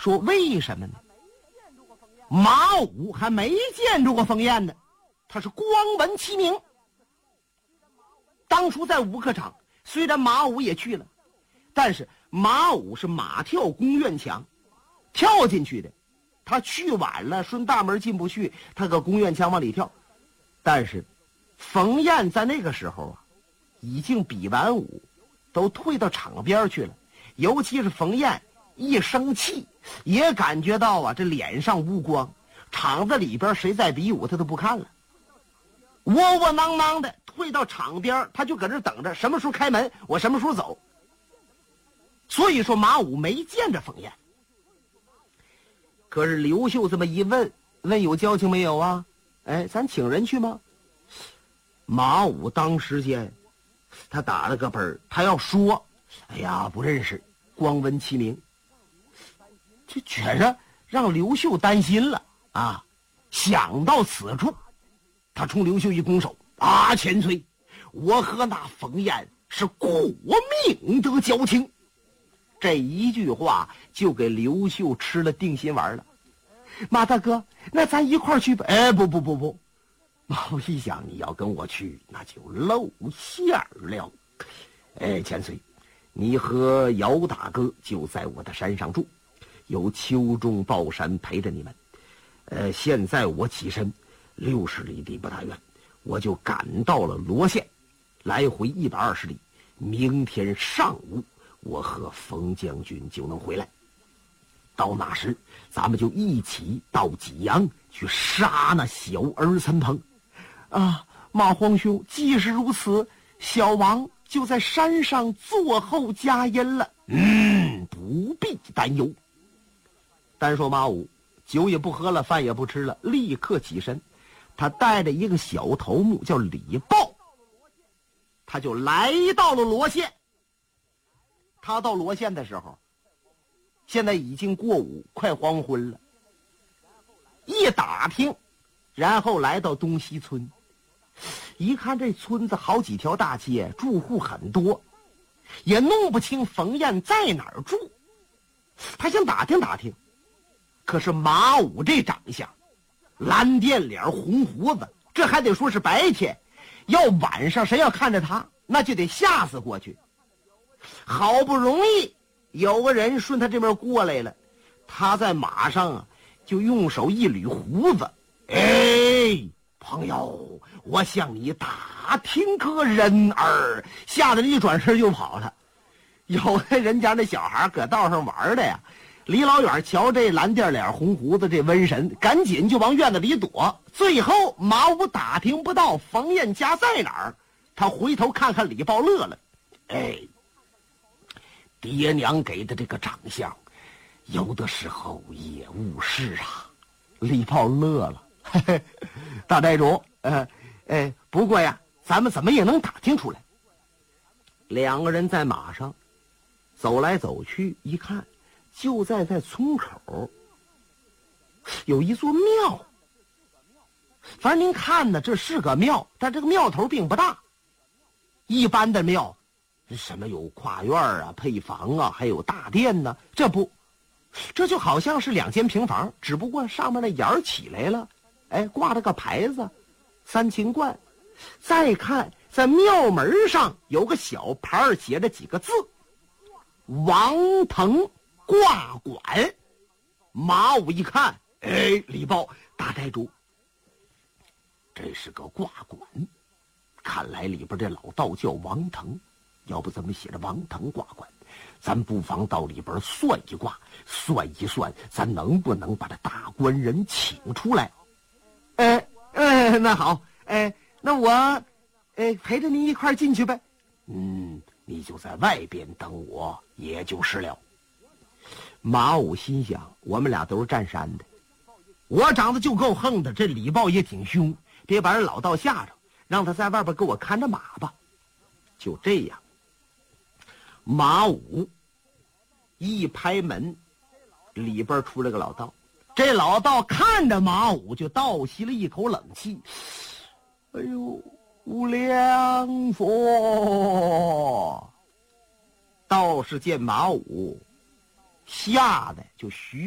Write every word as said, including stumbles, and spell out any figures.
说为什么呢？马武还没见着过冯燕呢，他是光闻其名。当初在武科场，虽然马武也去了，但是马武是马跳宫院墙，跳进去的。他去晚了，顺大门进不去，他搁宫院墙往里跳。但是冯燕在那个时候啊，已经比完武，都退到场边去了。尤其是冯燕一生气，也感觉到啊，这脸上无光，场子里边谁在比武他都不看了，窝窝囊囊的退到场边，他就搁这等着什么时候开门，我什么时候走。所以说马武没见着冯燕。可是刘秀这么一问，问有交情没有啊？哎，咱请人去吗？马武当时间他打了个本儿，他要说哎呀不认识，光闻其名，这觉着让刘秀担心了啊。想到此处，他冲刘秀一拱手，啊，千岁，我和那冯燕是过命的交情。这一句话就给刘秀吃了定心丸了。马大哥，那咱一块儿去吧。哎，不不不不，马武一想，你要跟我去，那就露馅儿了。哎，千岁，你和姚大哥就在我的山上住，有秋中抱山陪着你们。呃，现在我起身，六十里地不大远，我就赶到了罗县，来回一百二十里。明天上午，我和冯将军就能回来。到那时，咱们就一起到济阳去杀那小儿参鹏。啊，马皇兄，既是如此，小王就在山上坐候佳音了。嗯，不必担忧。单说马武酒也不喝了，饭也不吃了，立刻起身。他带着一个小头目叫李豹，他就来到了罗县。他到罗县的时候，现在已经过午，快黄昏了。一打听，然后来到东西村，一看这村子好几条大街，住户很多，也弄不清冯燕在哪儿住。他想打听打听，可是马武这长相，蓝靛脸红胡子，这还得说是白天，要晚上谁要看着他，那就得吓死过去。好不容易有个人顺他这边过来了，他在马上啊就用手一捋胡子。哎，朋友，我向你打听个人儿，吓得人一转身就跑了。有的人家那小孩搁道上玩的呀，离老远瞧这蓝靛脸红胡子这瘟神，赶紧就往院子里躲。最后马武打听不到冯燕家在哪儿，他回头看看李豹，乐了。哎，爹娘给的这个长相，有的时候也误事啊。李豹乐了，嘿嘿，大寨主，呃，呃，不过呀，咱们怎么也能打听出来。两个人在马上走来走去，一看，就在在村口有一座庙。反正您看呢，这是个庙，但这个庙头并不大。一般的庙，什么有跨院啊、配房啊，还有大殿呢，这不，这就好像是两间平房，只不过上面那檐儿起来了，哎，挂着个牌子，三清观。再看在庙门上有个小牌写着几个字：王腾挂馆。马武一看，哎，李豹，大寨主，这是个挂馆，看来里边这老道叫王腾，要不怎么写着王腾挂馆？咱不妨到里边算一卦，算一算，咱能不能把这大官人请出来？哎哎，那好，哎，那我，哎，陪着您一块进去呗。嗯，你就在外边等我，也就是了。马武心想，我们俩都是占山的，我长得就够横的，这李豹也挺凶，别把人老道吓着，让他在外边给我看着马吧。就这样，马武一拍门，里边出来个老道。这老道看着马武，就倒吸了一口冷气。哎呦，无量佛！道士见马武，吓得就虚